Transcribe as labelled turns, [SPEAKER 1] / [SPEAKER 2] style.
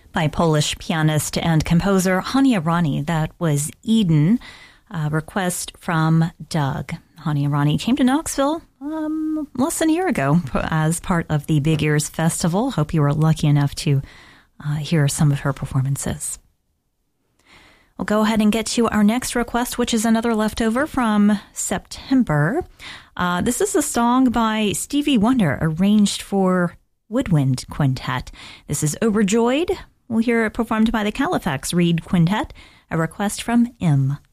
[SPEAKER 1] by Polish pianist and composer Hania Rani. That was Eden, a request from Doug. Hania Rani came to Knoxville less than a year ago as part of the Big Ears Festival. Hope you were lucky enough to hear some of her performances. We'll go ahead and get to our next request, which is another leftover from September. This is a song by Stevie Wonder, arranged for Woodwind Quintet. This is Overjoyed. We'll hear it performed by the Califax Reed Quintet, a request from M.